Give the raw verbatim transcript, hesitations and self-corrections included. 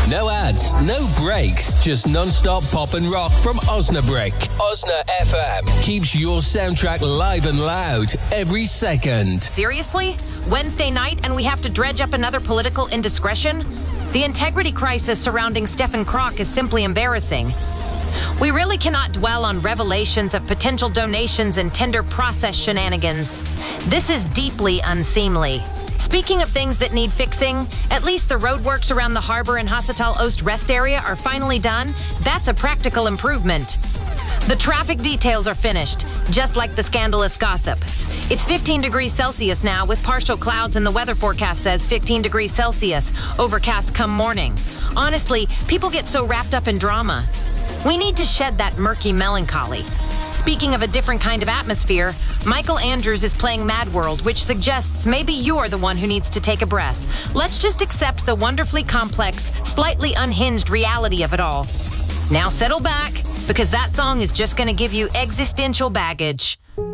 No ads, no breaks, just non-stop pop and rock from Osnabrück. Osna F M keeps your soundtrack live and loud every second. Seriously? Wednesday night and we have to dredge up another political indiscretion? The integrity crisis surrounding Stefan Krok is simply embarrassing. We really cannot dwell on revelations of potential donations and tender process shenanigans. This is deeply unseemly. Speaking of things that need fixing, at least the roadworks around the harbor and Hassetal Ost rest area are finally done. That's a practical improvement. The traffic details are finished, just like the scandalous gossip. It's fifteen degrees Celsius now with partial clouds, and the weather forecast says fifteen degrees Celsius, overcast come morning. Honestly, people get so wrapped up in drama. We need to shed that murky melancholy. Speaking of a different kind of atmosphere, Michael Andrews is playing Mad World, which suggests maybe you're the one who needs to take a breath. Let's just accept the wonderfully complex, slightly unhinged reality of it all. Now settle back, because that song is just going to give you existential baggage.